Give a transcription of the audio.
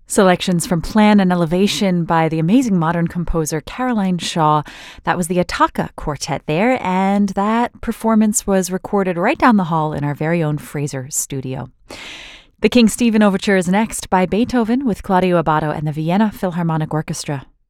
Selections from Plan and Elevation by the amazing modern composer Caroline Shaw. That was the Ataka Quartet there, and that performance was recorded right down the hall in our very own Fraser studio. The King Stephen Overture is next by Beethoven with Claudio Abbado and the Vienna Philharmonic Orchestra.